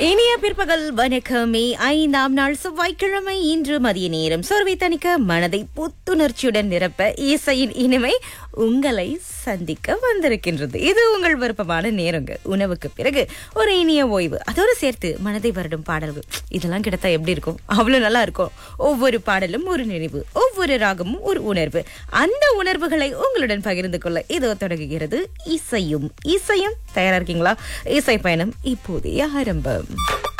இனிய பிற்பகல் வணக்கமே. 5ஆம் நாள் செவ்வாய்க்கிழமை. இன்று மதிய நேரம் சோர்வை தணிக்க மனதை புத்துணர்ச்சியுடன் நிரப்ப இசையின் இனிமை உங்களை சந்திக்க வந்திருக்கின்றது. இது உங்கள் விருப்பமான நேரங்க. உணவுக்கு பிறகு ஒரு இனிய ஓய்வு, அதோடு சேர்த்து மனதை வருடும் பாடல்கள், இதெல்லாம் கிடைத்தா எப்படி இருக்கும்? அவ்வளவு நல்லா இருக்கும். ஒவ்வொரு பாடலும் ஒரு நினைவு, ஒவ்வொரு ராகமும் ஒரு உணர்வு. அந்த உணர்வுகளை உங்களுடன் பகிர்ந்து கொள்ள இதோ தொடங்குகிறது இசையும் இசையும். தயாரா இருக்கீங்களா? இசை பயணம் இப்போதே ஆரம்பம்.